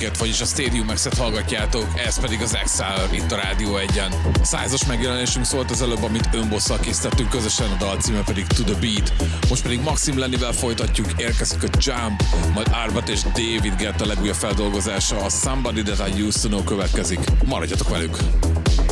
minket, vagyis a Stadium X-et hallgatjátok, ez pedig az Exile itt a Rádió 1-en. A 100-as megjelenésünk szólt az előbb, amit önbosszal készítettünk közösen, a dal címe pedig To The Beat. Most pedig Maxim Lennivel folytatjuk, érkezik a Jump, majd Arbat és David Guetta legújabb feldolgozása, a Somebody That I Used To Know következik. Maradjatok velük!